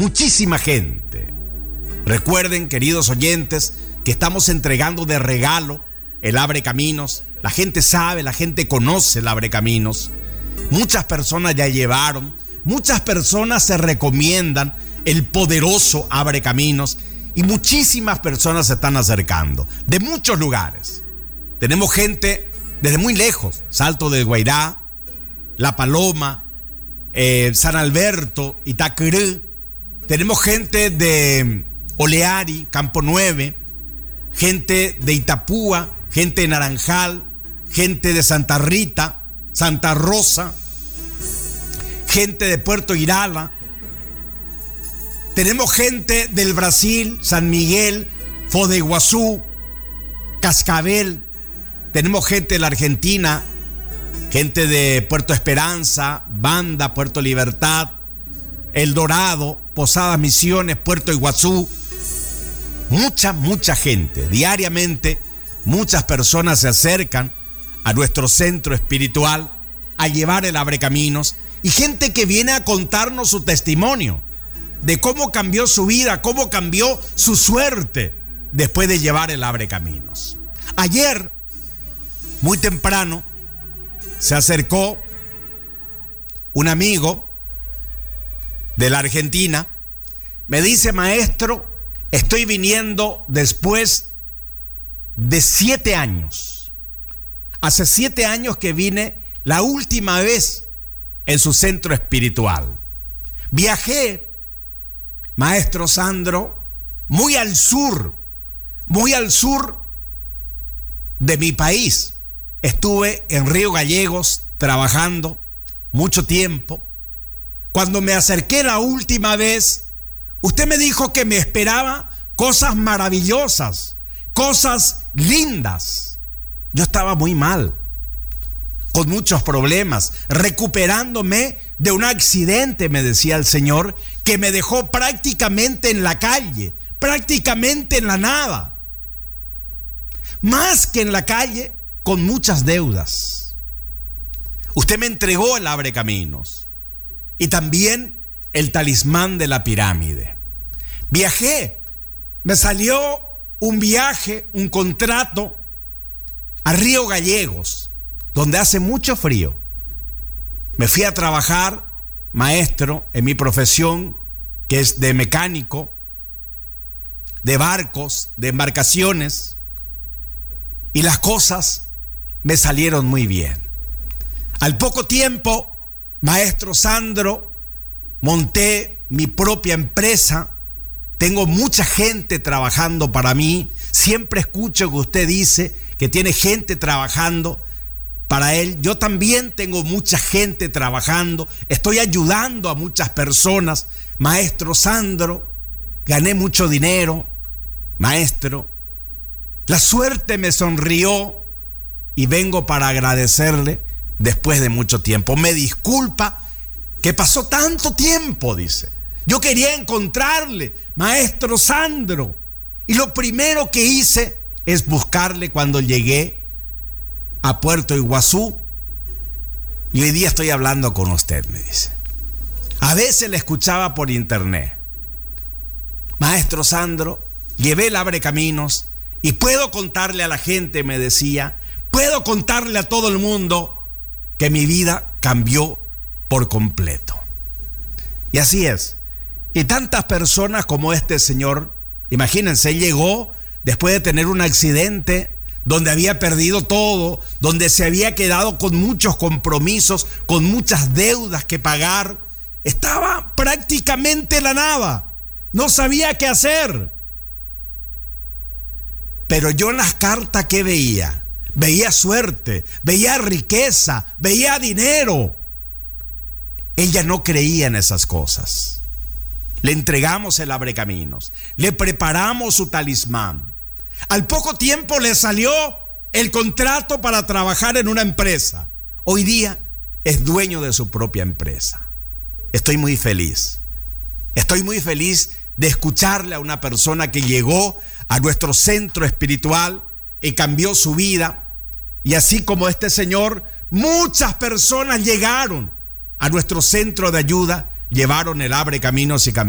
muchísima gente. Recuerden, queridos oyentes, que estamos entregando de regalo el Abre Caminos. La gente sabe, la gente conoce el Abre Caminos. Muchas personas ya llevaron, muchas personas se recomiendan el poderoso Abre Caminos y muchísimas personas se están acercando de muchos lugares. Tenemos gente desde muy lejos, Salto del Guairá, La Paloma, San Alberto, Itacurú. Tenemos gente de Oleari, Campo 9, gente de Itapúa, gente de Naranjal, gente de Santa Rita, Santa Rosa, gente de Puerto Irala. Tenemos gente del Brasil, San Miguel, Foz de Iguazú, Cascabel. Tenemos gente de la Argentina, gente de Puerto Esperanza, Banda, Puerto Libertad, El Dorado, Posadas Misiones, Puerto Iguazú. Mucha gente. Diariamente muchas personas se acercan a nuestro centro espiritual a llevar el Abre Caminos, y gente que viene a contarnos su testimonio de cómo cambió su vida, cómo cambió su suerte después de llevar el Abre Caminos. Ayer, muy temprano, se acercó un amigo de la Argentina. Me dice: maestro, estoy viniendo después de 7 años. Hace 7 años que vine la última vez en su centro espiritual. Viajé, maestro Sandro, muy al sur de mi país. Estuve en Río Gallegos trabajando mucho tiempo. Cuando me acerqué la última vez, usted me dijo que me esperaba cosas maravillosas, cosas lindas. Yo estaba muy mal, con muchos problemas, recuperándome de un accidente, me decía el Señor, que me dejó prácticamente en la calle, prácticamente en la nada. Más que en la calle, con muchas deudas. Usted me entregó el Abre Caminos y también el talismán de la pirámide. Viajé, me salió un viaje, un contrato a Río Gallegos, donde hace mucho frío. Me fui a trabajar, maestro, en mi profesión, que es de mecánico, de barcos, de embarcaciones, y las cosas me salieron muy bien. Al poco tiempo, maestro Sandro, monté mi propia empresa. Tengo mucha gente trabajando para mí. Siempre escucho que usted dice que tiene gente trabajando para él. Yo también tengo mucha gente trabajando. Estoy ayudando a muchas personas. Maestro Sandro, gané mucho dinero. Maestro, la suerte me sonrió y vengo para agradecerle después de mucho tiempo. Me disculpa que pasó tanto tiempo, dice. Yo quería encontrarle, maestro Sandro, y lo primero que hice es buscarle cuando llegué a Puerto Iguazú, y hoy día estoy hablando con usted, me dice. A veces le escuchaba por internet. Maestro Sandro, llevé el Abre Caminos y puedo contarle a la gente, me decía, puedo contarle a todo el mundo que mi vida cambió por completo. Y así es. Y tantas personas como este señor, imagínense, él llegó después de tener un accidente donde había perdido todo, donde se había quedado con muchos compromisos, con muchas deudas que pagar. Estaba prácticamente en la nada, no sabía qué hacer. Pero yo en las cartas, ¿qué veía? Veía suerte, veía riqueza, veía dinero. Ella no creía en esas cosas. Le entregamos el Abre Caminos, le preparamos su talismán. Al poco tiempo le salió el contrato para trabajar en una empresa. Hoy día es dueño de su propia empresa. Estoy muy feliz. Estoy muy feliz de escucharle a una persona que llegó a nuestro centro espiritual y cambió su vida. Y así como este señor, muchas personas llegaron a nuestro centro de ayuda, llevaron el Abre Caminos y cambiaron.